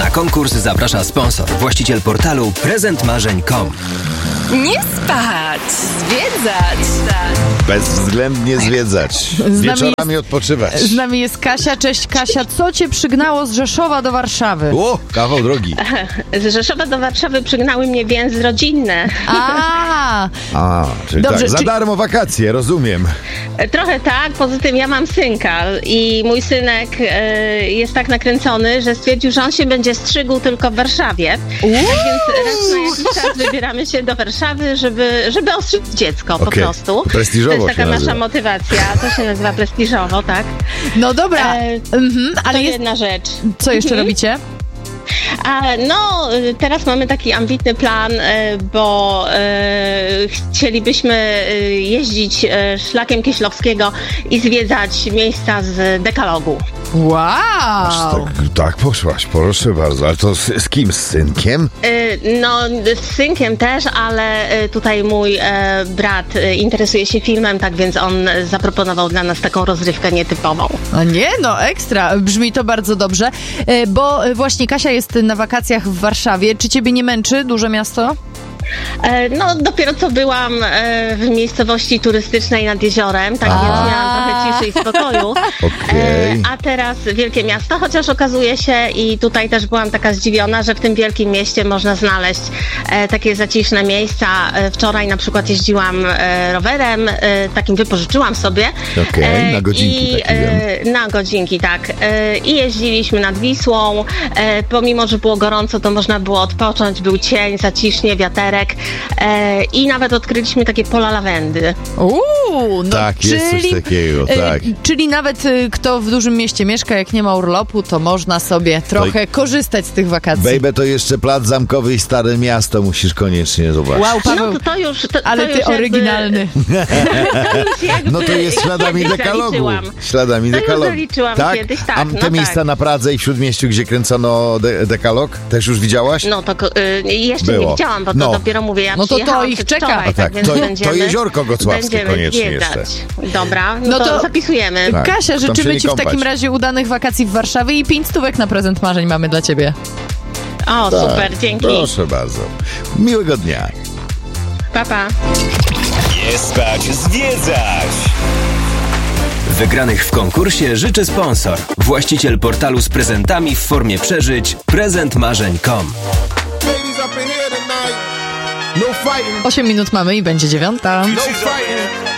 Na konkurs zaprasza sponsor, właściciel portalu prezentmarzeń.com. Nie spać, zwiedzać. Bezwzględnie zwiedzać. Wieczorami odpoczywać. Z nami jest Kasia. Cześć Kasia, co cię przygnało z Rzeszowa do Warszawy? O, kawał drogi. Z Rzeszowa do Warszawy przygnały mnie więzy rodzinne. Czyli Dobrze, tak, za darmo wakacje, rozumiem. Trochę tak, poza tym ja mam synka i mój synek jest tak nakręcony, że stwierdził, że on się będzie strzygł tylko w Warszawie. Tak więc raz na jakiś czas wybieramy się do Warszawy, żeby ostrzyć dziecko po prostu. Prestiżowo to jest taka się nasza nazywa. motywacja. To się nazywa prestiżowo, tak? No dobra, ale to jest... jedna rzecz. Co jeszcze robicie? Teraz mamy taki ambitny plan, bo chcielibyśmy jeździć szlakiem Kieślowskiego i zwiedzać miejsca z dekalogu. Wow! Tak poszłaś, proszę bardzo. Ale to z kim? Z synkiem? Z synkiem też, ale tutaj mój brat interesuje się filmem, tak więc on zaproponował dla nas taką rozrywkę nietypową. Ekstra. Brzmi to bardzo dobrze, bo właśnie Kasia jest na wakacjach w Warszawie. Czy ciebie nie męczy duże miasto? Dopiero co byłam w miejscowości turystycznej nad jeziorem, tak więc miałam trochę ciszy i spokoju. Okej. A teraz wielkie miasto, chociaż okazuje się i tutaj też byłam taka zdziwiona, że w tym wielkim mieście można znaleźć takie zaciszne miejsca. Wczoraj na przykład jeździłam rowerem, takim wypożyczyłam sobie. Okej, na godzinki taki wiem. Na godzinki, tak. I jeździliśmy nad Wisłą. Pomimo, że było gorąco, to można było odpocząć, był cień, zacisznie, wiaterek. I nawet odkryliśmy takie pola lawendy. Tak, jest coś takiego, tak. Czyli nawet kto w dużym mieście mieszka, jak nie ma urlopu, to można sobie trochę korzystać z tych wakacji. Baby, to jeszcze Plac Zamkowy i Stare Miasto musisz koniecznie zobaczyć. Wow, Paweł, ale ty oryginalny. No to jest śladami dekalogu. Śladami dekalogu. zaliczyłam kiedyś, tak. A te miejsca na Pradze i w Śródmieściu, gdzie kręcono dekalog, też już widziałaś? No to jeszcze Było. nie widziałam, bo to dopiero mówię, ja No to przyjechałam ich czeka. przedwczoraj, A tak, więc to jeziorko gocławskie będziemy koniecznie zwiedzać. jeszcze. Dobra, No to zapisujemy. Tak. Kasia, Tam się życzymy nie ci w kąpać. takim razie udanych wakacji w Warszawie i 5 stówek na prezent marzeń mamy dla ciebie. O, super, dzięki. Proszę bardzo. Miłego dnia. Pa, pa. Nie spać, zwiedzać! Wygranych w konkursie życzy sponsor, właściciel portalu z prezentami w formie przeżyć prezentmarzeń.com. 8 minut mamy i będzie 9. No fighting.